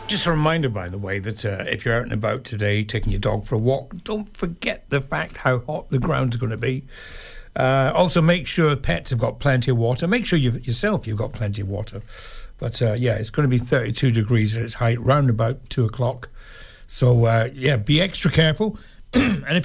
Just a reminder, by the way, that if you're out and about today, taking your dog for a walk, don't forget the fact how hot the ground's going to be. Also, make sure pets have got plenty of water. Make sure you've got plenty of water. But, it's going to be 32 degrees at its height, round about 2 o'clock. So, be extra careful. And if